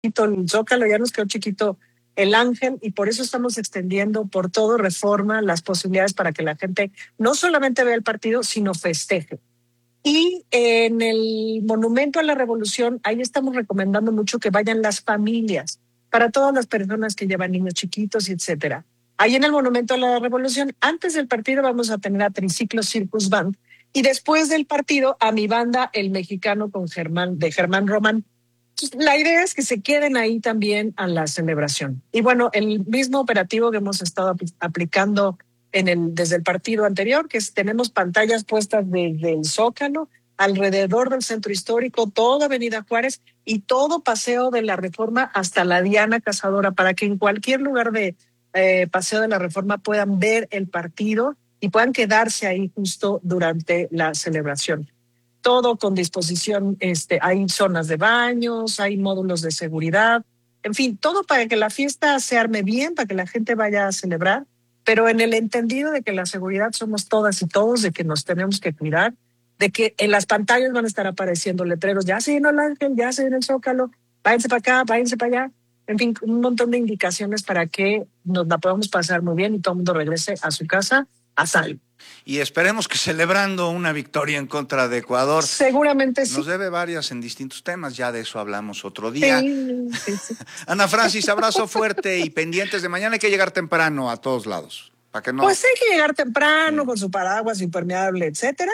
el Zócalo, ya nos quedó chiquito el Ángel, y por eso estamos extendiendo por todo Reforma las posibilidades para que la gente no solamente vea el partido, sino festeje. Y en el Monumento a la Revolución, ahí estamos recomendando mucho que vayan las familias, para todas las personas que llevan niños chiquitos, etcétera. Ahí en el Monumento a la Revolución, antes del partido vamos a tener a Triciclo Circus Band, y después del partido a mi banda El Mexicano con Germán Román. La idea es que se queden ahí también a la celebración. Y bueno, el mismo operativo que hemos estado aplicando desde el partido anterior, que tenemos pantallas puestas desde el Zócalo, alrededor del centro histórico, toda Avenida Juárez y todo Paseo de la Reforma hasta la Diana Cazadora, para que en cualquier lugar de Paseo de la Reforma puedan ver el partido y puedan quedarse ahí justo durante la celebración. Todo con disposición, hay zonas de baños, hay módulos de seguridad, en fin, todo para que la fiesta se arme bien, para que la gente vaya a celebrar, pero en el entendido de que la seguridad somos todas y todos, de que nos tenemos que cuidar, de que en las pantallas van a estar apareciendo letreros, ya se llenó el Ángel, ya se llenó el Zócalo, váyanse para acá, váyanse para allá, en fin, un montón de indicaciones para que nos la podamos pasar muy bien y todo el mundo regrese a su casa a salvo. Y esperemos que celebrando una victoria en contra de Ecuador. Seguramente sí. Nos debe varias en distintos temas, ya de eso hablamos otro día. Sí. Ana Francis, abrazo fuerte y pendientes de mañana. Hay que llegar temprano a todos lados. ¿Para que no? Pues hay que llegar temprano con su paraguas impermeable, etcétera,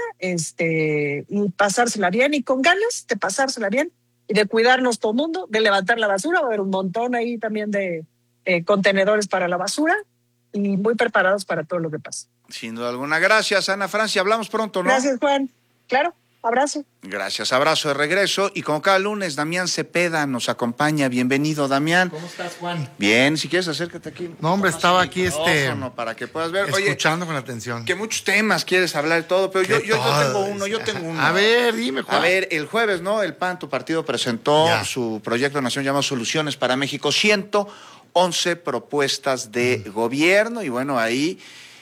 y pasársela bien y con ganas de pasársela bien y de cuidarnos todo el mundo, de levantar la basura. Va a haber un montón ahí también de contenedores para la basura y muy preparados para todo lo que pasa. Sin duda alguna. Gracias, Ana Francia. Hablamos pronto, ¿no? Gracias, Juan. Claro, abrazo. Gracias, abrazo de regreso. Y como cada lunes, Damián Cepeda nos acompaña. Bienvenido, Damián. ¿Cómo estás, Juan? Bien, si quieres acércate aquí. No, hombre, estaba aquí para que puedas ver. Escuchando con atención. Que muchos temas quieres hablar de todo, pero yo tengo uno. A ver, dime, Juan. A ver, el jueves, ¿no? El PAN, tu partido, presentó su proyecto de nación llamado Soluciones para México. 111 propuestas de gobierno y bueno, ahí...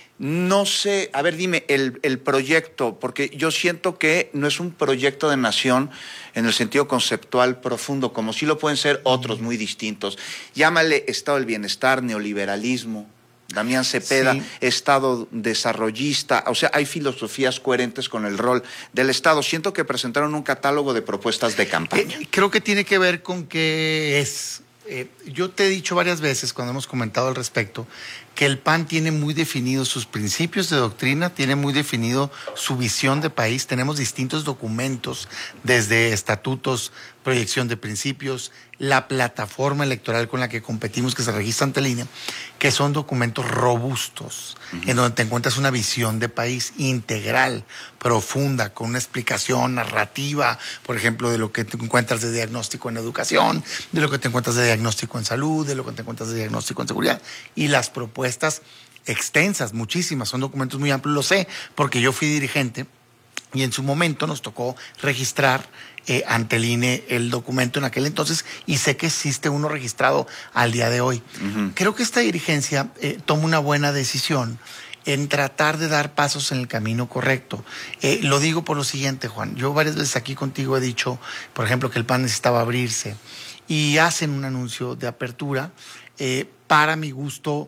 No sé, a ver, dime, el proyecto, porque yo siento que no es un proyecto de nación en el sentido conceptual profundo, como sí lo pueden ser otros muy distintos. Llámale Estado del Bienestar, neoliberalismo, Damián Cepeda, Estado desarrollista, o sea, hay filosofías coherentes con el rol del Estado. Siento que presentaron un catálogo de propuestas de campaña. Creo que tiene que ver con qué es. Yo te he dicho varias veces cuando hemos comentado al respecto que el PAN tiene muy definidos sus principios de doctrina, tiene muy definido su visión de país. Tenemos distintos documentos, desde estatutos, proyección de principios, la plataforma electoral con la que competimos, que se registra ante el INE, que son documentos robustos, en donde te encuentras una visión de país integral, profunda, con una explicación narrativa, por ejemplo, de lo que te encuentras de diagnóstico en educación, de lo que te encuentras de diagnóstico en salud, de lo que te encuentras de diagnóstico en seguridad, y las propuestas extensas, muchísimas, son documentos muy amplios, lo sé, porque yo fui dirigente y en su momento nos tocó registrar ante el INE el documento en aquel entonces y sé que existe uno registrado al día de hoy. Creo que esta dirigencia toma una buena decisión en tratar de dar pasos en el camino correcto. Lo digo por lo siguiente, Juan. Yo varias veces aquí contigo he dicho, por ejemplo, que el PAN necesitaba abrirse y hacen un anuncio de apertura. Para mi gusto,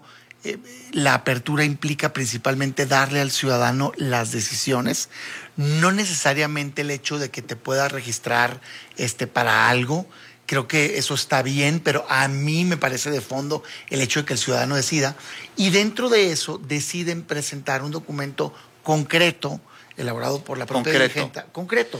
la apertura implica principalmente darle al ciudadano las decisiones, no necesariamente el hecho de que te puedas registrar para algo. Creo que eso está bien, pero a mí me parece de fondo el hecho de que el ciudadano decida. Y dentro de eso deciden presentar un documento concreto elaborado por la propia dirigente. Concreto,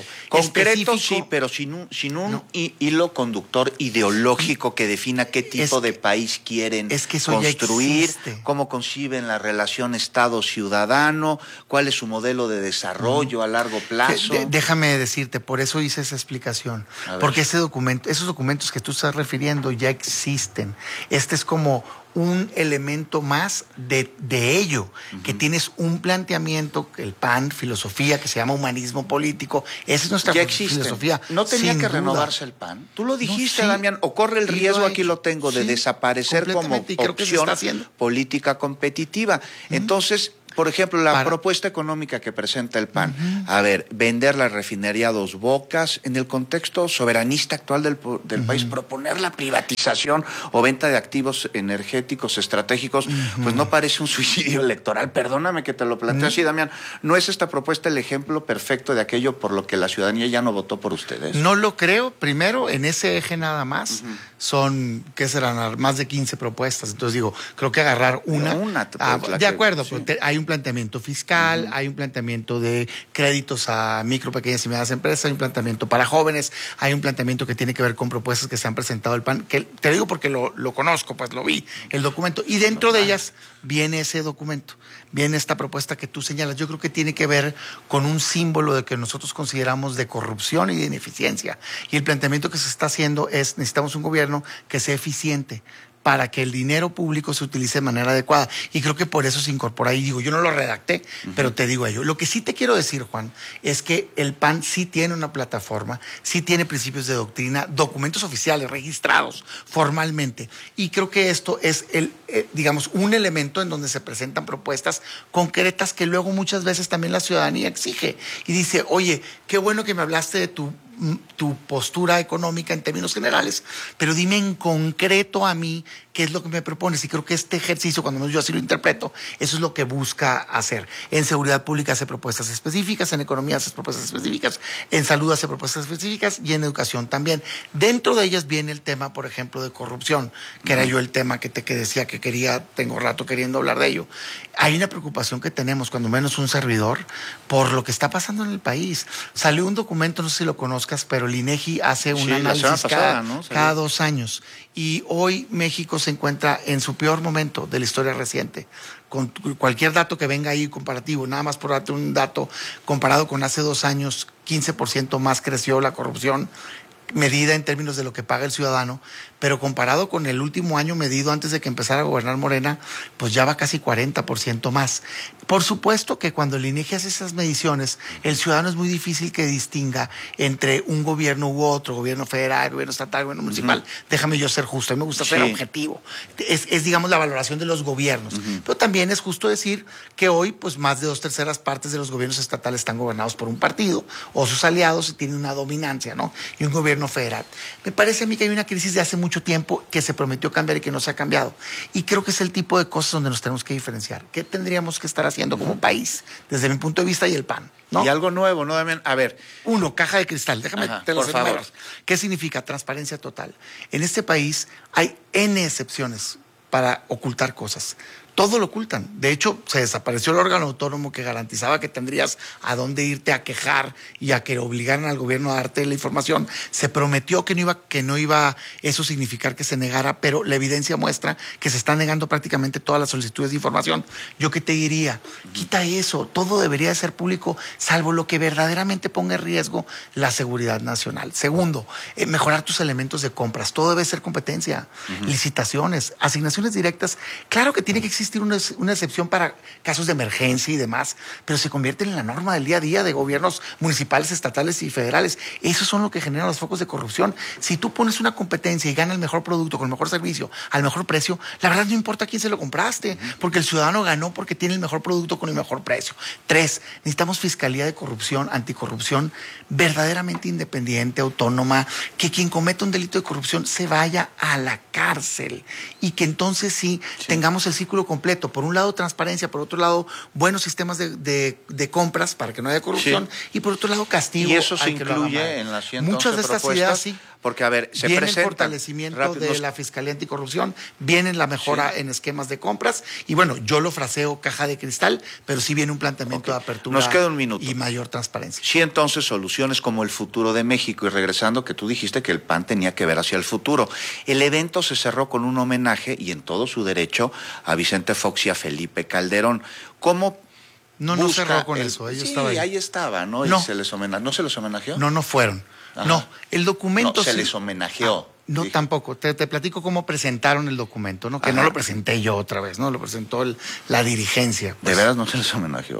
sí, pero sin un hilo conductor ideológico que defina qué tipo de país quieren construir, cómo conciben la relación Estado-ciudadano, cuál es su modelo de desarrollo a largo plazo. Déjame decirte, por eso hice esa explicación, porque esos documentos que tú estás refiriendo ya existen. Este es como un elemento más de ello, que tienes un planteamiento, el PAN, filosofía que se llama humanismo político, esa es nuestra filosofía. ¿No tenía que renovarse el PAN? Tú lo dijiste, Damián, o corre el riesgo, aquí lo tengo, de desaparecer como opción política competitiva. Entonces, Por ejemplo, la propuesta económica que presenta el PAN. A ver, vender la refinería Dos Bocas, en el contexto soberanista actual del país, proponer la privatización o venta de activos energéticos estratégicos, pues no parece un suicidio electoral. Perdóname que te lo planteo así, Damián. ¿No es esta propuesta el ejemplo perfecto de aquello por lo que la ciudadanía ya no votó por ustedes? No lo creo. Primero, en ese eje nada más, son, ¿qué serán? Más de 15 propuestas. Entonces digo, creo que agarrar una de acuerdo, sí. Hay un planteamiento fiscal, hay un planteamiento de créditos a micro, pequeñas y medianas empresas, hay un planteamiento para jóvenes, hay un planteamiento que tiene que ver con propuestas que se han presentado al PAN, que te digo porque lo conozco, pues lo vi, el documento, y dentro de ellas viene ese documento, viene esta propuesta que tú señalas. Yo creo que tiene que ver con un símbolo de que nosotros consideramos de corrupción y de ineficiencia, y el planteamiento que se está haciendo es: necesitamos un gobierno que sea eficiente para que el dinero público se utilice de manera adecuada. Y creo que por eso se incorpora ahí. Digo, yo no lo redacté, pero te digo ello. Lo que sí te quiero decir, Juan, es que el PAN sí tiene una plataforma, sí tiene principios de doctrina, documentos oficiales registrados formalmente. Y creo que esto es digamos, un elemento en donde se presentan propuestas concretas que luego muchas veces también la ciudadanía exige. Y dice, oye, qué bueno que me hablaste de tu postura económica en términos generales, pero dime en concreto a mí qué es lo que me propones. Y creo que este ejercicio, cuando menos yo así lo interpreto, eso es lo que busca hacer. En seguridad pública hace propuestas específicas, en economía hace propuestas específicas, en salud hace propuestas específicas y en educación también. Dentro de ellas viene el tema, por ejemplo, de corrupción, que era yo el tema que decía que tengo rato queriendo hablar de ello. Hay una preocupación que tenemos, cuando menos un servidor, por lo que está pasando en el país. Salió un documento, no sé si lo conozcas, pero el INEGI hace un análisis cada 2 años. Y hoy México se encuentra en su peor momento de la historia reciente. Con cualquier dato que venga ahí comparativo, nada más por darte un dato, comparado con hace 2 años, 15% más creció la corrupción medida en términos de lo que paga el ciudadano, pero comparado con el último año medido antes de que empezara a gobernar Morena, pues ya va casi 40% más. Por supuesto que cuando el INEGI hace esas mediciones, el ciudadano es muy difícil que distinga entre un gobierno u otro, gobierno federal, gobierno estatal, gobierno municipal. Déjame yo ser justo, a mí me gusta ser objetivo. Es, digamos, la valoración de los gobiernos. Pero también es justo decir que hoy, pues más de 2/3 partes de los gobiernos estatales están gobernados por un partido o sus aliados y tienen una dominancia, ¿no? Y un gobierno federal. Me parece a mí que hay una crisis de hace mucho tiempo que se prometió cambiar y que no se ha cambiado. Y creo que es el tipo de cosas donde nos tenemos que diferenciar. ¿Qué tendríamos que estar haciendo como país, desde mi punto de vista, y el PAN? ¿No? Y algo nuevo, ¿no? A ver. Uno, caja de cristal. Déjame te lo por favor. ¿Qué significa? Transparencia total. En este país hay N excepciones para ocultar cosas. Todo lo ocultan. De hecho, se desapareció el órgano autónomo que garantizaba que tendrías a dónde irte a quejar y a que obligaran al gobierno a darte la información. Se prometió que no iba eso significar que se negara, pero la evidencia muestra que se están negando prácticamente todas las solicitudes de información. ¿Yo qué te diría? Quita eso. Todo debería de ser público, salvo lo que verdaderamente ponga en riesgo la seguridad nacional. Segundo, mejorar tus elementos de compras. Todo debe ser competencia. Licitaciones, asignaciones directas. Claro que tiene que existir una excepción para casos de emergencia y demás, pero se convierten en la norma del día a día de gobiernos municipales, estatales y federales. Esos son lo que generan los focos de corrupción. Si tú pones una competencia y gana el mejor producto con el mejor servicio al mejor precio, la verdad no importa a quién se lo compraste, porque el ciudadano ganó porque tiene el mejor producto con el mejor precio. 3, necesitamos fiscalía de corrupción, anticorrupción verdaderamente independiente, autónoma, que quien cometa un delito de corrupción se vaya a la cárcel y que entonces sí tengamos el círculo completo. Por un lado, transparencia, por otro lado, buenos sistemas de compras para que no haya corrupción y por otro lado, castigo. Y eso se incluye en las 111 muchas de estas ideas, sí. Porque, a ver, se viene presenta el fortalecimiento de la Fiscalía Anticorrupción, viene la mejora en esquemas de compras y bueno, yo lo fraseo caja de cristal, pero sí viene un planteamiento de apertura. Nos queda un minuto. Y mayor transparencia. Sí, entonces, soluciones como el futuro de México. Y regresando, que tú dijiste que el PAN tenía que ver hacia el futuro. El evento se cerró con un homenaje, y en todo su derecho, a Vicente Fox y a Felipe Calderón. ¿Cómo no cerró con eso? Ellos estaban ahí. Ahí estaba, ¿no? No. Y ¿no se les homenajeó? No fueron. Ajá. No, el documento... No, se les homenajeó. No, dije. Tampoco. Te platico cómo presentaron el documento, ¿no? Que no lo presenté yo otra vez, ¿no? Lo presentó la dirigencia. Pues. ¿De veras no se les homenajeó?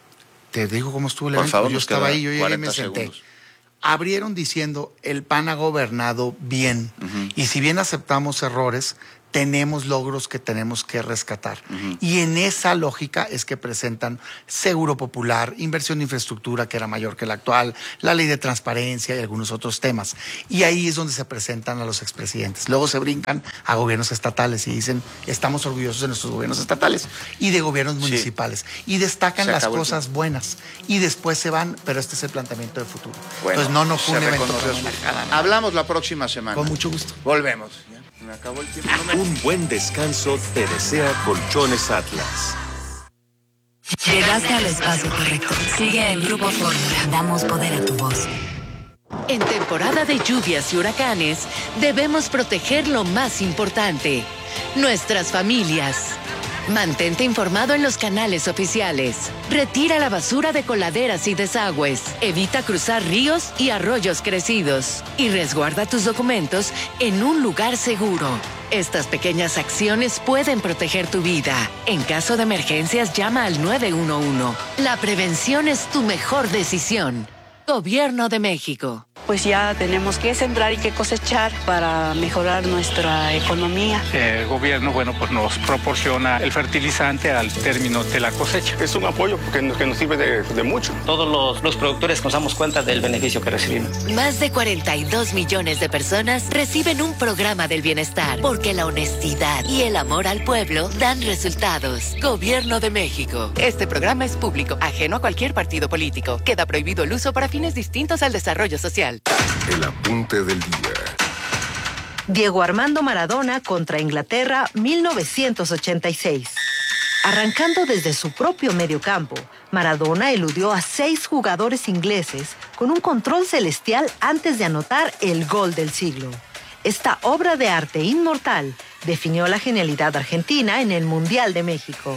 Te digo cómo estuvo el evento. Por favor, yo estaba ahí, yo llegué y me senté. Segundos. Abrieron diciendo, el PAN ha gobernado bien. Y si bien aceptamos errores, tenemos logros que tenemos que rescatar. Y en esa lógica es que presentan Seguro Popular, inversión de infraestructura que era mayor que la actual, la ley de transparencia y algunos otros temas. Y ahí es donde se presentan a los expresidentes. Luego se brincan a gobiernos estatales y dicen, estamos orgullosos de nuestros gobiernos estatales y de gobiernos municipales. Y destacan las cosas buenas. Y después se van, pero este es el planteamiento de futuro. Bueno, entonces no fue un evento. Hablamos la próxima semana. Con mucho gusto. Volvemos. Me acabó el tiempo. Un buen descanso te desea Colchones Atlas. Llegaste al espacio correcto. Sigue el Grupo Fórmula. Damos poder a tu voz. En temporada de lluvias y huracanes, debemos proteger lo más importante, nuestras familias. Mantente informado en los canales oficiales. Retira la basura de coladeras y desagües. Evita cruzar ríos y arroyos crecidos. Y resguarda tus documentos en un lugar seguro. Estas pequeñas acciones pueden proteger tu vida. En caso de emergencias, llama al 911. La prevención es tu mejor decisión. Gobierno de México. Pues ya tenemos que sembrar y que cosechar para mejorar nuestra economía. El gobierno, pues nos proporciona el fertilizante al término de la cosecha. Es un apoyo que nos sirve de mucho. Todos los productores nos damos cuenta del beneficio que recibimos. Más de 42 millones de personas reciben un programa del bienestar, porque la honestidad y el amor al pueblo dan resultados. Gobierno de México. Este programa es público, ajeno a cualquier partido político. Queda prohibido el uso para fines distintos al desarrollo social. El apunte del día. Diego Armando Maradona contra Inglaterra, 1986. Arrancando desde su propio mediocampo, Maradona eludió a 6 jugadores ingleses con un control celestial antes de anotar el gol del siglo. Esta obra de arte inmortal definió la genialidad argentina en el Mundial de México.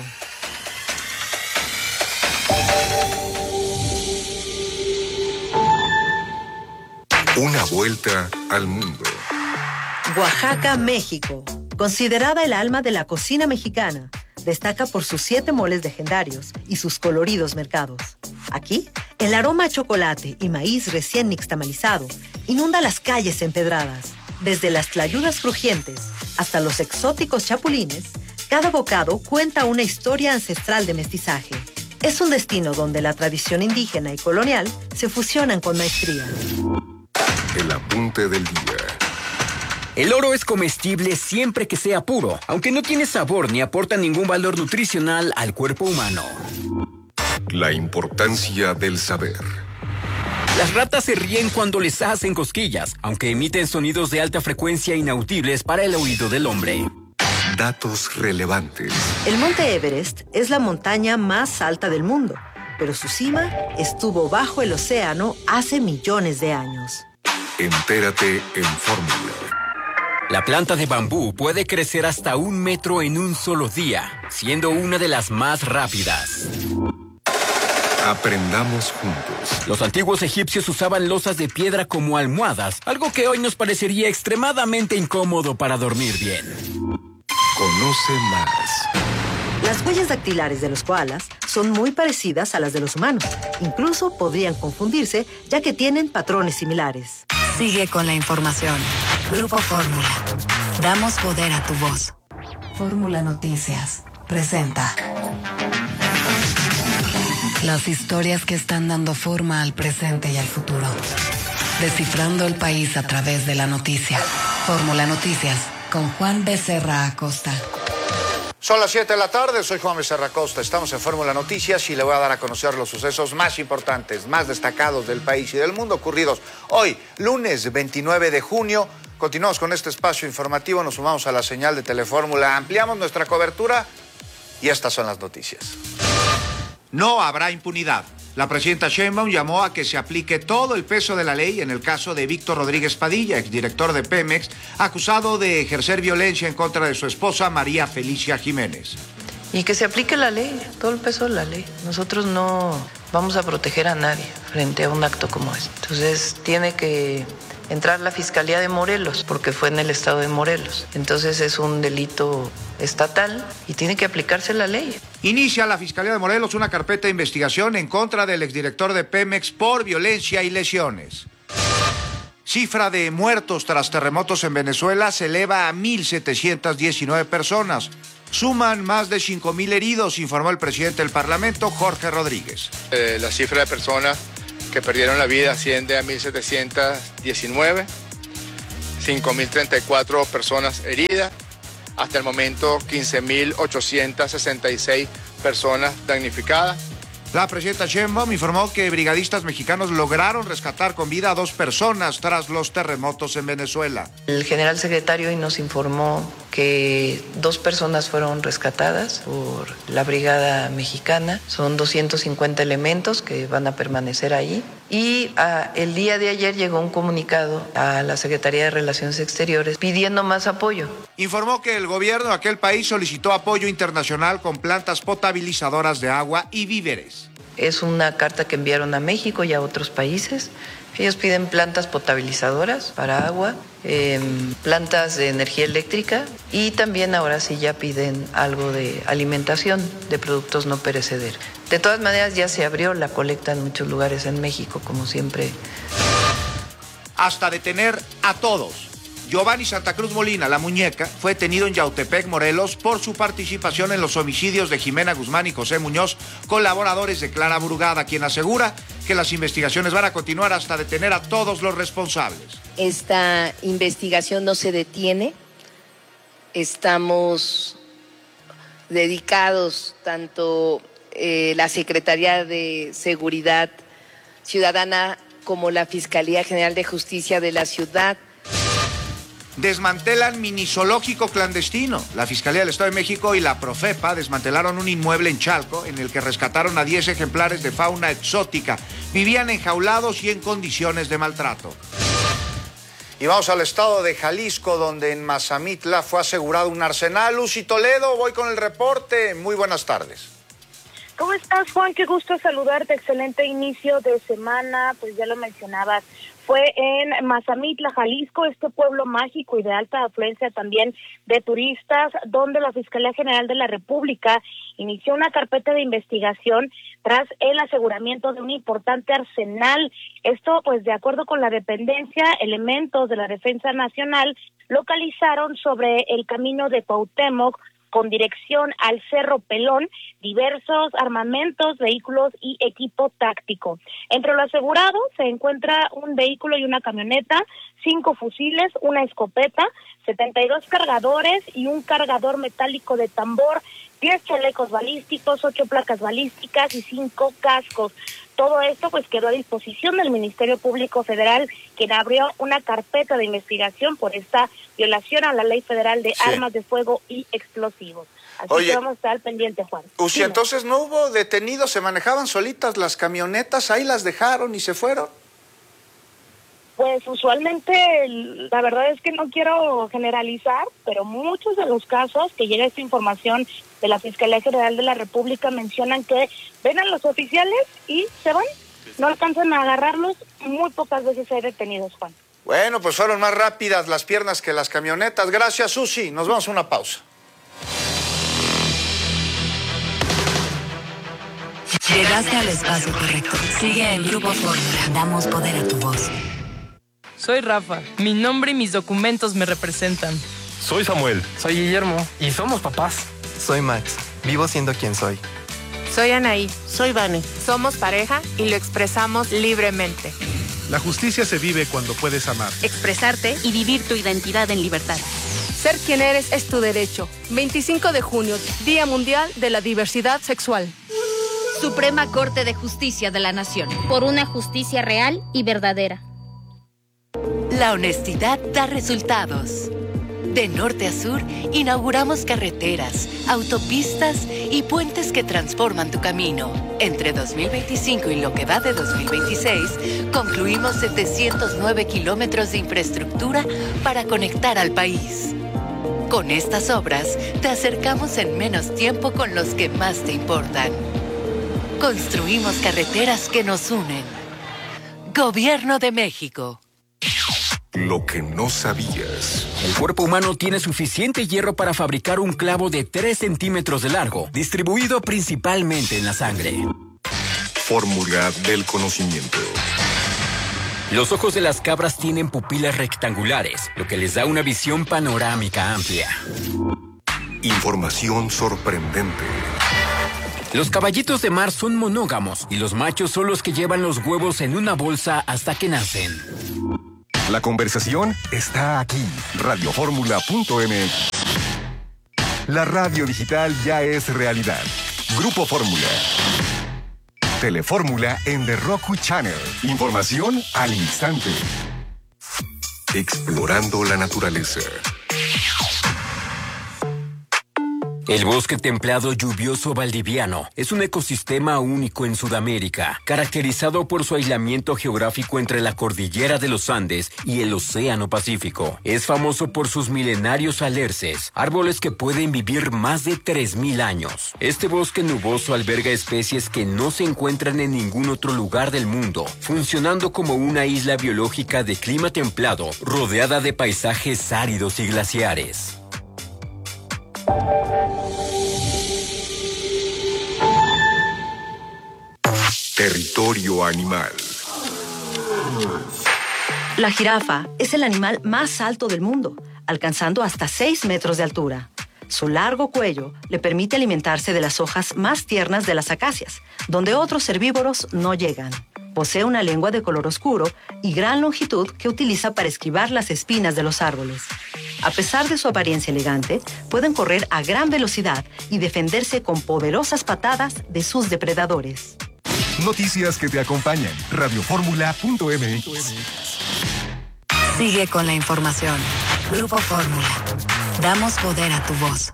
Una vuelta al mundo. Oaxaca, México. Considerada el alma de la cocina mexicana, destaca por sus 7 moles legendarios y sus coloridos mercados. Aquí, el aroma a chocolate y maíz recién nixtamalizado inunda las calles empedradas. Desde las tlayudas crujientes hasta los exóticos chapulines, cada bocado cuenta una historia ancestral de mestizaje. Es un destino donde la tradición indígena y colonial se fusionan con maestría. El apunte del día. El oro es comestible siempre que sea puro, aunque no tiene sabor ni aporta ningún valor nutricional al cuerpo humano. La importancia del saber. Las ratas se ríen cuando les hacen cosquillas, aunque emiten sonidos de alta frecuencia inaudibles para el oído del hombre. Datos relevantes. El monte Everest es la montaña más alta del mundo, pero su cima estuvo bajo el océano hace millones de años. Entérate en Fórmula. La planta de bambú puede crecer hasta 1 metro en un solo día, siendo una de las más rápidas. Aprendamos juntos. Los antiguos egipcios usaban losas de piedra como almohadas, algo que hoy nos parecería extremadamente incómodo para dormir bien. Conoce más. Las huellas dactilares de los koalas son muy parecidas a las de los humanos. Incluso podrían confundirse, ya que tienen patrones similares. Sigue con la información. Grupo Fórmula. Damos poder a tu voz. Fórmula Noticias presenta las historias que están dando forma al presente y al futuro. Descifrando el país a través de la noticia. Fórmula Noticias con Juan Becerra Acosta. Son las 7 de la tarde, soy Juan Becerra Acosta, estamos en Fórmula Noticias y le voy a dar a conocer los sucesos más importantes, más destacados del país y del mundo ocurridos hoy, lunes 29 de junio. Continuamos con este espacio informativo, nos sumamos a la señal de Telefórmula, ampliamos nuestra cobertura y estas son las noticias. No habrá impunidad. La presidenta Sheinbaum llamó a que se aplique todo el peso de la ley en el caso de Víctor Rodríguez Padilla, exdirector de Pemex, acusado de ejercer violencia en contra de su esposa María Felicia Jiménez. Y que se aplique la ley, todo el peso de la ley. Nosotros no vamos a proteger a nadie frente a un acto como este. Entonces tiene que entrar la Fiscalía de Morelos, porque fue en el estado de Morelos. Entonces es un delito estatal y tiene que aplicarse la ley. Inicia la Fiscalía de Morelos una carpeta de investigación en contra del exdirector de Pemex por violencia y lesiones. Cifra de muertos tras terremotos en Venezuela se eleva a 1.719 personas. Suman más de 5.000 heridos, informó el presidente del Parlamento, Jorge Rodríguez. La cifra de personas que perdieron la vida asciende a 1.719, 5.034 personas heridas, hasta el momento 15.866 personas damnificadas. La presidenta Sheinbaum informó que brigadistas mexicanos lograron rescatar con vida a 2 personas tras los terremotos en Venezuela. El general secretario hoy nos informó que 2 personas fueron rescatadas por la brigada mexicana. Son 250 elementos que van a permanecer ahí. Y el día de ayer llegó un comunicado a la Secretaría de Relaciones Exteriores pidiendo más apoyo. Informó que el gobierno de aquel país solicitó apoyo internacional con plantas potabilizadoras de agua y víveres. Es una carta que enviaron a México y a otros países. Ellos piden plantas potabilizadoras para agua, plantas de energía eléctrica y también ahora sí ya piden algo de alimentación de productos no perecederos. De todas maneras ya se abrió la colecta en muchos lugares en México, como siempre. Hasta detener a todos. Giovanni Santa Cruz Molina, la muñeca, fue detenido en Yautepec, Morelos, por su participación en los homicidios de Jimena Guzmán y José Muñoz, colaboradores de Clara Brugada, quien asegura que las investigaciones van a continuar hasta detener a todos los responsables. Esta investigación no se detiene. Estamos dedicados, tanto la Secretaría de Seguridad Ciudadana como la Fiscalía General de Justicia de la ciudad. Desmantelan mini zoológico clandestino. La Fiscalía del Estado de México y la Profepa desmantelaron un inmueble en Chalco en el que rescataron a 10 ejemplares de fauna exótica. Vivían enjaulados y en condiciones de maltrato. Y vamos al estado de Jalisco, donde en Mazamitla fue asegurado un arsenal. Lucy Toledo, voy con el reporte. Muy buenas tardes. ¿Cómo estás, Juan? Qué gusto saludarte. Excelente inicio de semana, pues ya lo mencionabas. Fue en Mazamitla, Jalisco, este pueblo mágico y de alta afluencia también de turistas, donde la Fiscalía General de la República inició una carpeta de investigación tras el aseguramiento de un importante arsenal. Esto, pues, de acuerdo con la dependencia, elementos de la Defensa Nacional localizaron sobre el camino de Cuauhtémoc con dirección al Cerro Pelón, diversos armamentos, vehículos y equipo táctico. Entre lo asegurado se encuentra un vehículo y una camioneta, 5 fusiles, una escopeta, 72 cargadores y un cargador metálico de tambor, 10 chalecos balísticos, 8 placas balísticas y 5 cascos. Todo esto pues quedó a disposición del Ministerio Público Federal, quien abrió una carpeta de investigación por esta violación a la Ley Federal de Armas de Fuego y Explosivos. Así que vamos a estar pendientes, Juan. Uy, entonces no hubo detenidos, se manejaban solitas las camionetas, ahí las dejaron y se fueron. Pues usualmente, la verdad es que no quiero generalizar, pero muchos de los casos que llega esta información de la Fiscalía General de la República mencionan que ven a los oficiales y se van, no alcanzan a agarrarlos, muy pocas veces hay detenidos, Juan. Bueno, pues fueron más rápidas las piernas que las camionetas. Gracias, Susi. Nos vamos a una pausa. Llegaste al espacio correcto. Sigue en Grupo Fórmula. Damos poder a tu voz. Soy Rafa. Mi nombre y mis documentos me representan. Soy Samuel. Soy Guillermo. Y somos papás. Soy Max. Vivo siendo quien soy. Soy Anaí. Soy Vane. Somos pareja y lo expresamos libremente. La justicia se vive cuando puedes amar, expresarte y vivir tu identidad en libertad. Ser quien eres es tu derecho. 25 de junio, Día Mundial de la Diversidad Sexual. Suprema Corte de Justicia de la Nación. Por una justicia real y verdadera. La honestidad da resultados. De norte a sur, inauguramos carreteras, autopistas y puentes que transforman tu camino. Entre 2025 y lo que va de 2026, concluimos 709 kilómetros de infraestructura para conectar al país. Con estas obras, te acercamos en menos tiempo con los que más te importan. Construimos carreteras que nos unen. Gobierno de México. Lo que no sabías. El cuerpo humano tiene suficiente hierro para fabricar un clavo de 3 centímetros de largo, distribuido principalmente en la sangre. Fórmula del conocimiento. Los ojos de las cabras tienen pupilas rectangulares, lo que les da una visión panorámica amplia. Información sorprendente. Los caballitos de mar son monógamos y los machos son los que llevan los huevos en una bolsa hasta que nacen. La conversación está aquí. Radioformula.mx. La radio digital ya es realidad. Grupo Fórmula. Telefórmula en The Roku Channel. Información al instante. Explorando la naturaleza. El bosque templado lluvioso valdiviano es un ecosistema único en Sudamérica, caracterizado por su aislamiento geográfico entre la cordillera de los Andes y el Océano Pacífico. Es famoso por sus milenarios alerces, árboles que pueden vivir más de 3.000 años. Este bosque nuboso alberga especies que no se encuentran en ningún otro lugar del mundo, funcionando como una isla biológica de clima templado, rodeada de paisajes áridos y glaciares. Territorio animal. La jirafa es el animal más alto del mundo, alcanzando hasta 6 metros de altura. Su largo cuello le permite alimentarse de las hojas más tiernas de las acacias, donde otros herbívoros no llegan. Posee una lengua de color oscuro y gran longitud que utiliza para esquivar las espinas de los árboles. A pesar de su apariencia elegante, pueden correr a gran velocidad y defenderse con poderosas patadas de sus depredadores. Noticias que te acompañan. Radioformula.mx. Sigue con la información. Grupo Fórmula. Damos poder a tu voz.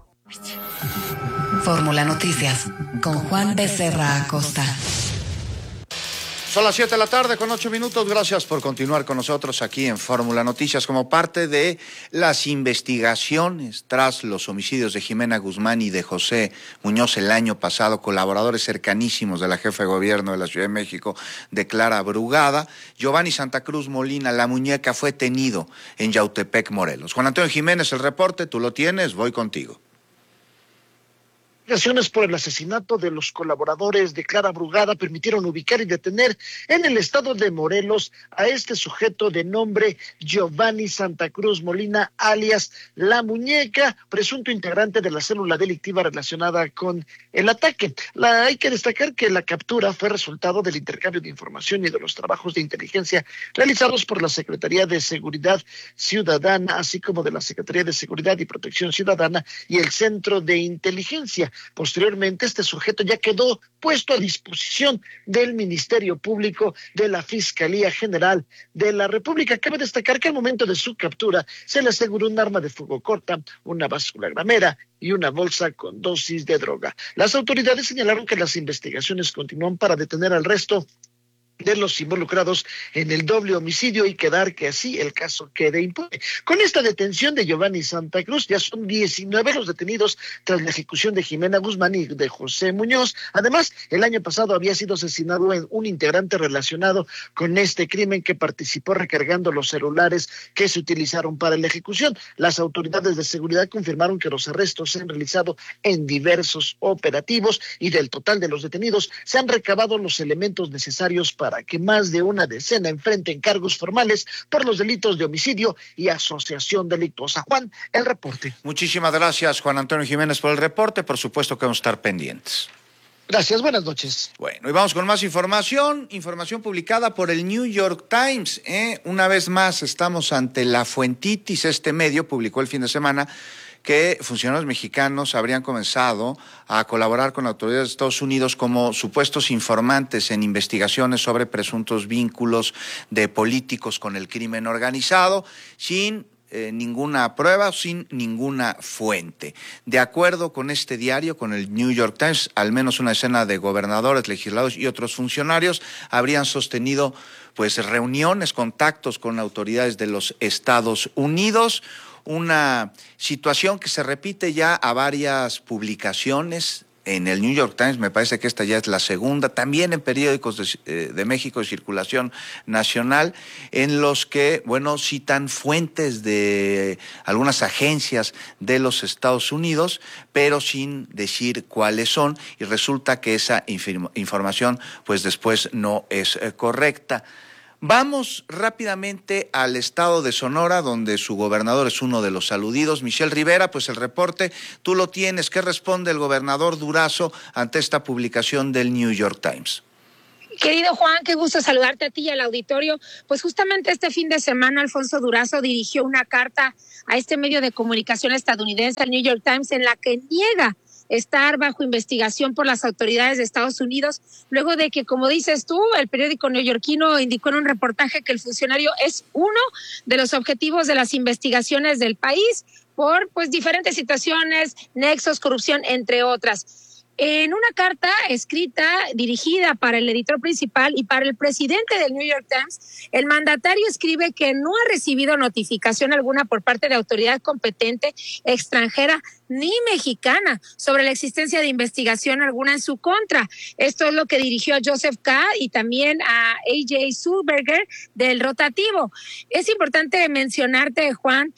Fórmula Noticias con Juan Becerra Acosta. Son las 7 de la tarde con 8 minutos. Gracias por continuar con nosotros aquí en Fórmula Noticias como parte de las investigaciones tras los homicidios de Jimena Guzmán y de José Muñoz el año pasado. Colaboradores cercanísimos de la jefa de gobierno de la Ciudad de México, de Clara Brugada. Giovanni Santa Cruz Molina, la muñeca, fue detenido en Yautepec, Morelos. Juan Antonio Jiménez, el reporte, tú lo tienes, voy contigo. Investigaciones por el asesinato de los colaboradores de Clara Brugada permitieron ubicar y detener en el estado de Morelos a este sujeto de nombre Giovanni Santa Cruz Molina, alias La Muñeca, presunto integrante de la célula delictiva relacionada con el ataque. Hay que destacar que la captura fue resultado del intercambio de información y de los trabajos de inteligencia realizados por la Secretaría de Seguridad Ciudadana, así como de la Secretaría de Seguridad y Protección Ciudadana y el Centro de Inteligencia. Posteriormente, este sujeto ya quedó puesto a disposición del Ministerio Público de la Fiscalía General de la República. Cabe destacar que al momento de su captura se le aseguró un arma de fuego corta, una báscula gramera y una bolsa con dosis de droga. Las autoridades señalaron que las investigaciones continúan para detener al resto de los involucrados en el doble homicidio y quedar que así el caso quede impune. Con esta detención de Giovanni Santa Cruz ya son 19 los detenidos tras la ejecución de Jimena Guzmán y de José Muñoz. Además, el año pasado había sido asesinado un integrante relacionado con este crimen que participó recargando los celulares que se utilizaron para la ejecución. Las autoridades de seguridad confirmaron que los arrestos se han realizado en diversos operativos y del total de los detenidos se han recabado los elementos necesarios para que más de una decena enfrenten cargos formales por los delitos de homicidio y asociación delictuosa. Juan, el reporte. Muchísimas gracias, Juan Antonio Jiménez, por el reporte. Por supuesto que vamos a estar pendientes. Gracias, buenas noches. Bueno, y vamos con más información publicada por el New York Times. Una vez más estamos ante la fuentitis. Este medio publicó el fin de semana que funcionarios mexicanos habrían comenzado a colaborar con autoridades de Estados Unidos como supuestos informantes en investigaciones sobre presuntos vínculos de políticos con el crimen organizado, sin ninguna prueba, sin ninguna fuente. De acuerdo con este diario, con el New York Times, al menos una decena de gobernadores, legisladores y otros funcionarios habrían sostenido reuniones, contactos con autoridades de los Estados Unidos. Una situación que se repite ya a varias publicaciones en el New York Times. Me parece que esta ya es la segunda, también en periódicos de México de circulación nacional, en los que, citan fuentes de algunas agencias de los Estados Unidos, pero sin decir cuáles son, y resulta que esa información después no es correcta. Vamos rápidamente al estado de Sonora, donde su gobernador es uno de los aludidos. Michelle Rivera, pues el reporte tú lo tienes. ¿Qué responde el gobernador Durazo ante esta publicación del New York Times? Querido Juan, qué gusto saludarte a ti y al auditorio. Pues justamente este fin de semana Alfonso Durazo dirigió una carta a este medio de comunicación estadounidense, el New York Times, en la que niega estar bajo investigación por las autoridades de Estados Unidos, luego de que, como dices tú, el periódico neoyorquino indicó en un reportaje que el funcionario es uno de los objetivos de las investigaciones del país por pues diferentes situaciones, nexos, corrupción, entre otras. En una carta escrita, dirigida para el editor principal y para el presidente del New York Times, el mandatario escribe que no ha recibido notificación alguna por parte de autoridad competente extranjera ni mexicana sobre la existencia de investigación alguna en su contra. Esto es lo que dirigió a Joseph K. y también a A.J. Sulberger del rotativo. Es importante mencionarte, Juan,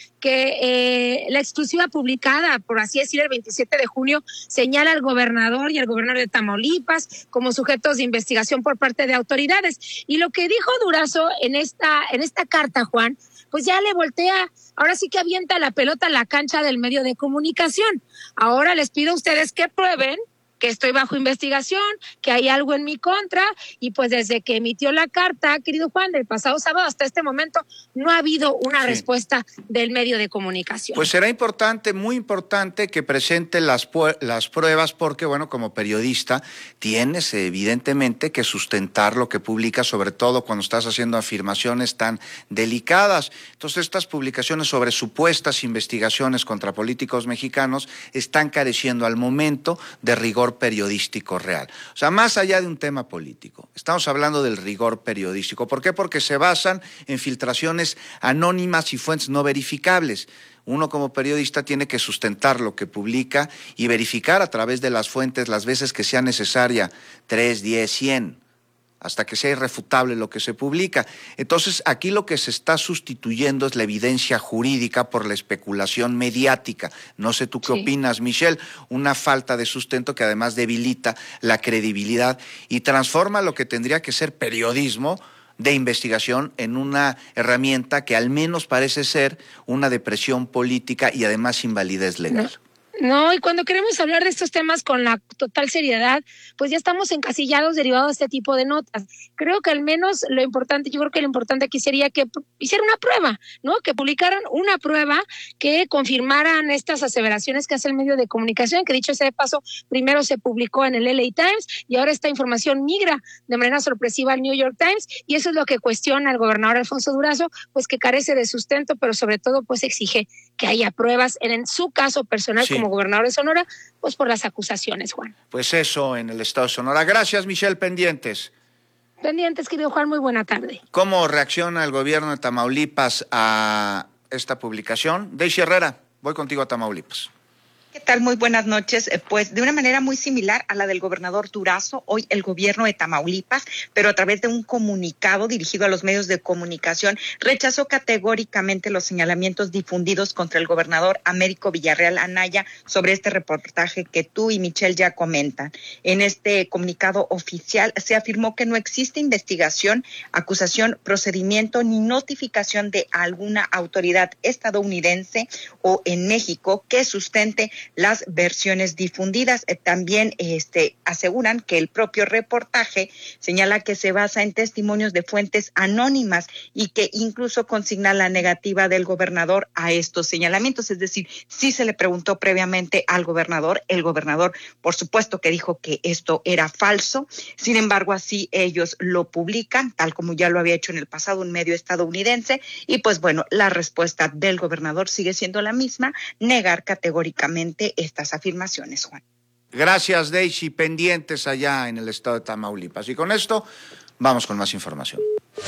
que la exclusiva publicada, por así decir, el 27 de junio, señala al gobernador y al gobernador de Tamaulipas como sujetos de investigación por parte de autoridades. Y lo que dijo Durazo en esta carta, Juan, pues ya le voltea, ahora sí que avienta la pelota a la cancha del medio de comunicación. Ahora les pido a ustedes que prueben que estoy bajo investigación, que hay algo en mi contra, y pues desde que emitió la carta, querido Juan, del pasado sábado hasta este momento, no ha habido una respuesta del medio de comunicación. Pues será importante, muy importante, que presente las pruebas, porque, bueno, como periodista, tienes evidentemente que sustentar lo que publicas, sobre todo cuando estás haciendo afirmaciones tan delicadas. Entonces, estas publicaciones sobre supuestas investigaciones contra políticos mexicanos están careciendo al momento de rigor periodístico real. O sea, más allá de un tema político, estamos hablando del rigor periodístico. ¿Por qué? Porque se basan en filtraciones anónimas y fuentes no verificables. Uno como periodista tiene que sustentar lo que publica y verificar a través de las fuentes las veces que sea necesaria, 3, 10, 100, hasta que sea irrefutable lo que se publica. Entonces, aquí lo que se está sustituyendo es la evidencia jurídica por la especulación mediática. No sé tú qué opinas, Michelle, una falta de sustento que además debilita la credibilidad y transforma lo que tendría que ser periodismo de investigación en una herramienta que al menos parece ser una depresión política y además invalidez legal. No, y cuando queremos hablar de estos temas con la total seriedad, pues ya estamos encasillados derivados de este tipo de notas. Creo que al menos lo importante aquí sería que hiciera una prueba, ¿no? Que publicaran una prueba que confirmaran estas aseveraciones que hace el medio de comunicación, que dicho sea de paso, primero se publicó en el LA Times y ahora esta información migra de manera sorpresiva al New York Times, y eso es lo que cuestiona el gobernador Alfonso Durazo, pues que carece de sustento, pero sobre todo pues exige que haya pruebas en su caso personal como gobernador de Sonora, pues por las acusaciones, Juan. Pues eso en el estado de Sonora. Gracias, Michelle, pendientes. Pendientes, querido Juan, muy buena tarde. ¿Cómo reacciona el gobierno de Tamaulipas a esta publicación? Daisy Herrera, voy contigo a Tamaulipas. ¿Qué tal? Muy buenas noches. Pues de una manera muy similar a la del gobernador Durazo, hoy el gobierno de Tamaulipas, pero a través de un comunicado dirigido a los medios de comunicación, rechazó categóricamente los señalamientos difundidos contra el gobernador Américo Villarreal Anaya sobre este reportaje que tú y Michelle ya comentan. En este comunicado oficial se afirmó que no existe investigación, acusación, procedimiento ni notificación de alguna autoridad estadounidense o en México que sustente las versiones difundidas. También aseguran que el propio reportaje señala que se basa en testimonios de fuentes anónimas y que incluso consigna la negativa del gobernador a estos señalamientos. Es decir, sí se le preguntó previamente al gobernador. El gobernador, por supuesto, que dijo que esto era falso. Sin embargo, así ellos lo publican, tal como ya lo había hecho en el pasado un medio estadounidense. Y pues bueno, la respuesta del gobernador sigue siendo la misma, negar categóricamente estas afirmaciones, Juan. Gracias, Daisy, pendientes allá en el estado de Tamaulipas. Y con esto vamos con más información.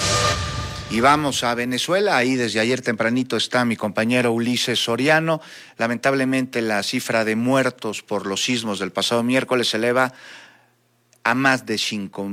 Y vamos a Venezuela, ahí desde ayer tempranito está mi compañero Ulises Soriano. Lamentablemente la cifra de muertos por los sismos del pasado miércoles se eleva a más de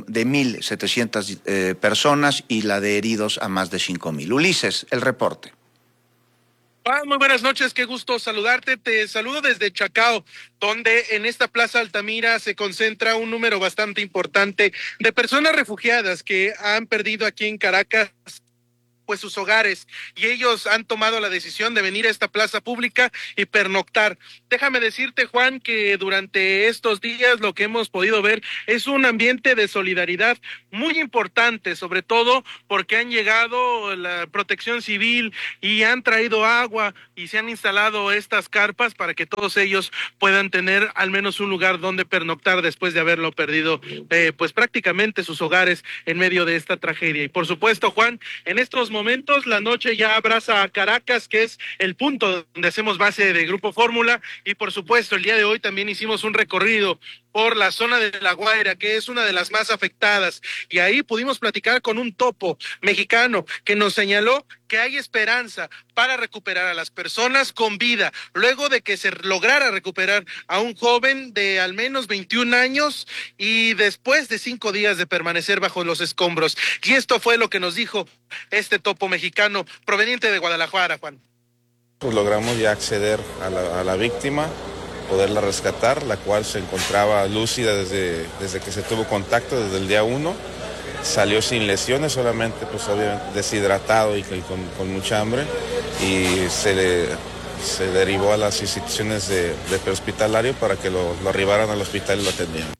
1,700 personas y la de heridos a más de 5,000. Ulises, el reporte. Muy buenas noches, qué gusto saludarte. Te saludo desde Chacao, donde en esta Plaza Altamira se concentra un número bastante importante de personas refugiadas que han perdido aquí en Caracas pues sus hogares, y ellos han tomado la decisión de venir a esta plaza pública y pernoctar. Déjame decirte, Juan, que durante estos días lo que hemos podido ver es un ambiente de solidaridad muy importante, sobre todo porque han llegado la Protección Civil y han traído agua y se han instalado estas carpas para que todos ellos puedan tener al menos un lugar donde pernoctar después de haberlo perdido pues prácticamente sus hogares en medio de esta tragedia. Y por supuesto, Juan, en estos momentos la noche ya abraza a Caracas, que es el punto donde hacemos base de Grupo Fórmula, y por supuesto el día de hoy también hicimos un recorrido por la zona de La Guaira, que es una de las más afectadas, y ahí pudimos platicar con un topo mexicano que nos señaló que hay esperanza para recuperar a las personas con vida, luego de que se lograra recuperar a un joven de al menos 21 años y después de 5 días de permanecer bajo los escombros. Y esto fue lo que nos dijo este topo mexicano proveniente de Guadalajara, Juan. Pues logramos ya acceder a la víctima, poderla rescatar, la cual se encontraba lúcida desde que se tuvo contacto, desde el día 1. Salió sin lesiones, solamente pues obviamente deshidratado y con mucha hambre, y se derivó a las instituciones de prehospitalario para que lo arribaran al hospital y lo atendieran.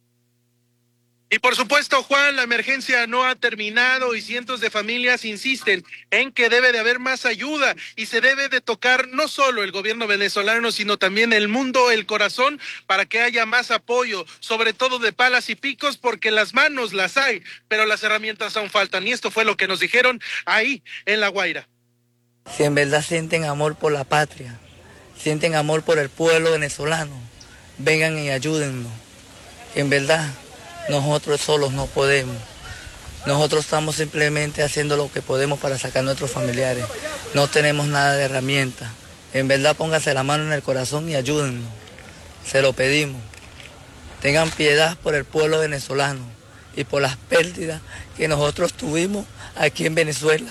Y por supuesto, Juan, la emergencia no ha terminado y cientos de familias insisten en que debe de haber más ayuda y se debe de tocar no solo el gobierno venezolano, sino también el mundo, el corazón, para que haya más apoyo, sobre todo de palas y picos, porque las manos las hay, pero las herramientas aún faltan. Y esto fue lo que nos dijeron ahí en La Guaira. Si en verdad sienten amor por la patria, sienten amor por el pueblo venezolano, vengan y ayúdennos. En verdad, nosotros solos no podemos. Nosotros estamos simplemente haciendo lo que podemos para sacar a nuestros familiares. No tenemos nada de herramientas. En verdad, pónganse la mano en el corazón y ayúdennos. Se lo pedimos. Tengan piedad por el pueblo venezolano y por las pérdidas que nosotros tuvimos aquí en Venezuela.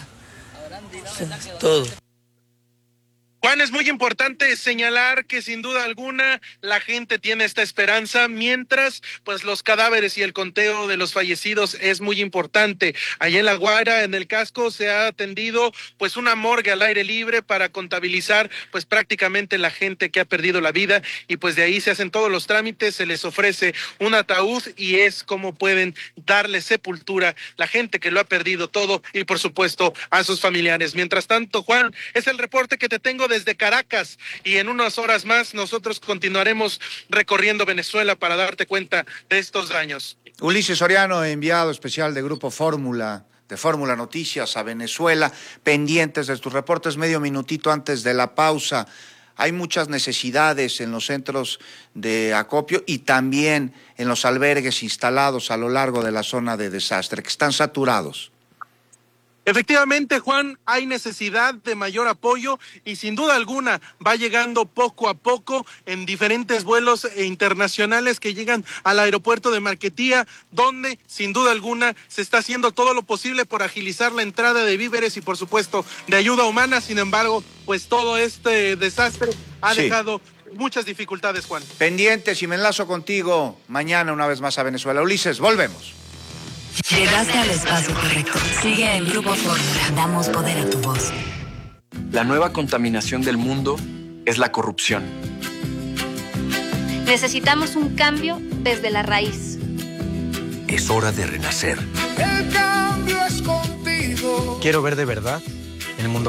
Todo. Juan, es muy importante señalar que sin duda alguna la gente tiene esta esperanza, mientras pues los cadáveres y el conteo de los fallecidos es muy importante. Allá en La Guaira, en el casco, se ha atendido pues una morgue al aire libre para contabilizar pues prácticamente la gente que ha perdido la vida, y pues de ahí se hacen todos los trámites, se les ofrece un ataúd y es como pueden darle sepultura la gente que lo ha perdido todo, y por supuesto a sus familiares. Mientras tanto, Juan, es el reporte que te tengo desde Caracas, y en unas horas más nosotros continuaremos recorriendo Venezuela para darte cuenta de estos daños. Ulises Soriano, enviado especial de Grupo Fórmula, de Fórmula Noticias a Venezuela, pendientes de tus reportes. Medio minutito antes de la pausa. Hay muchas necesidades en los centros de acopio y también en los albergues instalados a lo largo de la zona de desastre, que están saturados. Efectivamente, Juan, hay necesidad de mayor apoyo y sin duda alguna va llegando poco a poco en diferentes vuelos internacionales que llegan al aeropuerto de Marquetía, donde sin duda alguna se está haciendo todo lo posible por agilizar la entrada de víveres y por supuesto de ayuda humana. Sin embargo, pues todo este desastre ha dejado muchas dificultades, Juan. Pendientes, y me enlazo contigo mañana una vez más a Venezuela. Ulises, volvemos. Llegaste al espacio correcto. Sigue en Grupo Fórmula. Damos poder a tu voz. La nueva contaminación del mundo es la corrupción. Necesitamos un cambio desde la raíz. Es hora de renacer. El cambio es contigo. Quiero ver de verdad el mundo